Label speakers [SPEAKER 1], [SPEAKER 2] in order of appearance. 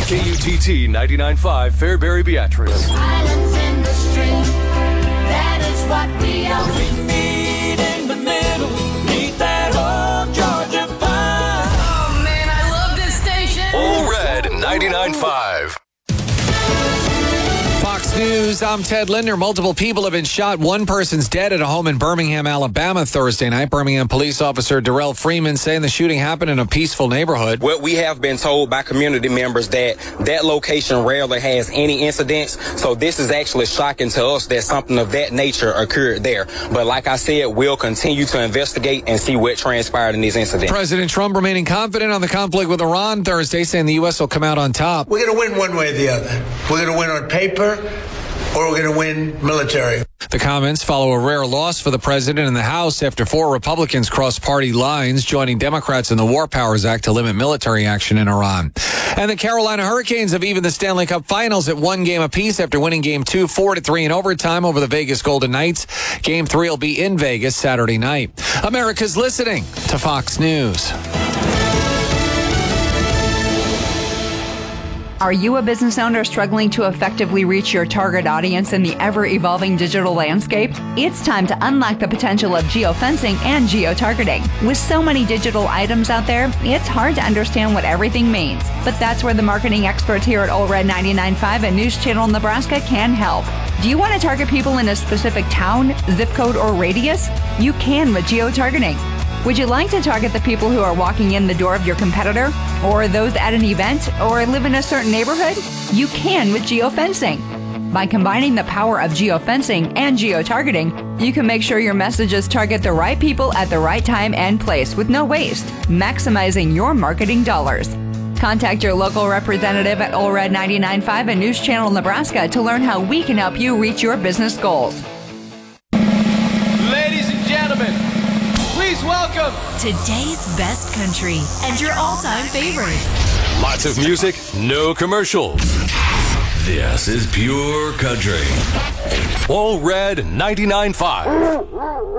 [SPEAKER 1] KUTT 99.5 Fairbury Beatrice.
[SPEAKER 2] Islands in the stream, that is what we are.
[SPEAKER 3] We meet in the middle, meet that old Georgia pine.
[SPEAKER 4] Oh man, I love this station.
[SPEAKER 1] All Red 99.5.
[SPEAKER 5] Fox News, I'm Ted Linder. Multiple people have been shot. One person's dead at a home in Birmingham, Alabama Thursday night. Birmingham police officer Darrell Freeman saying the shooting happened in a peaceful neighborhood.
[SPEAKER 6] Well, we have been told by community members that that location rarely has any incidents. So this is actually shocking to us that something of that nature occurred there. But like I said, we'll continue to investigate and see what transpired in these incidents.
[SPEAKER 5] President Trump remaining confident on the conflict with Iran Thursday, saying the U.S. will come out on top.
[SPEAKER 7] We're going to win one way or the other. We're going to win on paper, or we're going to win military.
[SPEAKER 5] The comments follow a rare loss for the president in the House after 4 Republicans crossed party lines, joining Democrats in the War Powers Act to limit military action in Iran. And the Carolina Hurricanes have evened the Stanley Cup Finals at 1 game apiece after winning Game 2 4-3 in overtime over the Vegas Golden Knights. Game 3 will be in Vegas Saturday night. America's listening to Fox News.
[SPEAKER 8] Are you a business owner struggling to effectively reach your target audience in the ever-evolving digital landscape? It's time to unlock the potential of geofencing and geotargeting. With so many digital items out there, it's hard to understand what everything means. But that's where the marketing experts here at All Red 99.5 and News Channel Nebraska can help. Do you want to target people in a specific town, zip code, or radius? You can with geotargeting. Would you like to target the people who are walking in the door of your competitor, or those at an event, or live in a certain neighborhood? You can with geofencing. By combining the power of geofencing and geotargeting, you can make sure your messages target the right people at the right time and place with no waste, maximizing your marketing dollars. Contact your local representative at All Red 99.5 and News Channel Nebraska to learn how we can help you reach your business goals.
[SPEAKER 3] Ladies and gentlemen, please welcome
[SPEAKER 4] Today's best country and your all-time favorites.
[SPEAKER 1] Lots of music, no commercials. This is pure country. All Red 99.5.